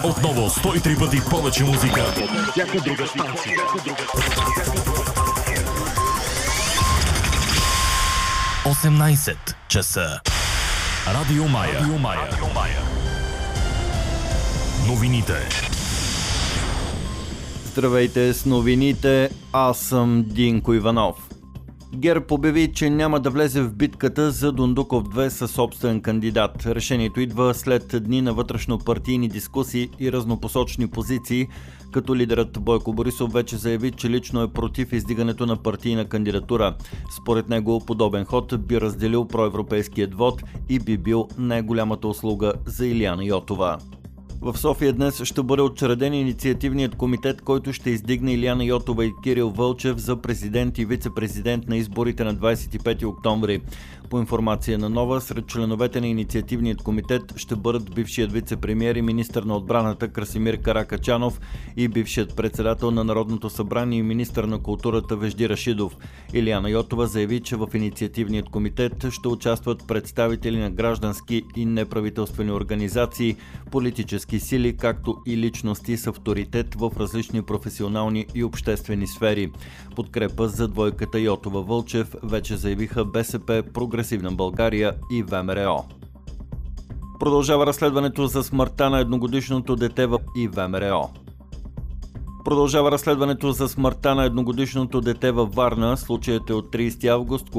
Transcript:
Отново 103 пъти повече музика. Всяка друга станция. 18 часа. Радио Мая. Новините. Здравейте с новините, аз съм Динко Иванов. ГЕРБ обяви, че няма да влезе в битката за Дондуков 2 със собствен кандидат. Решението идва след дни на вътрешно-партийни дискусии и разнопосочни позиции, като лидерът Бойко Борисов вече заяви, че лично е против издигането на партийна кандидатура. Според него подобен ход би разделил проевропейският вод и би бил най-голямата услуга за Илияна Йотова. В София днес ще бъде учреден инициативният комитет, който ще издигне Илияна Йотова и Кирил Вълчев за президент и вице-президент на изборите на 25 октомври. По информация на Нова, сред членовете на инициативният комитет ще бъдат бившият вице-премиер и министър на отбраната Красимир Каракачанов и бившият председател на Народното събрание и министър на културата Вежди Рашидов. Илияна Йотова заяви, че в инициативният комитет ще участват представители на граждански и неправителствени организации, политически сили, както и личности с авторитет в различни професионални и обществени сфери. Подкрепа за двойката Йотова-Вълчев вече заявиха БСП, Прогресивна България и ВМРО. Продължава разследването за смъртта на едногодишното дете в ВМРО. Продължава разследването за смъртта на едногодишното дете във Варна. Случаят е от 30 август,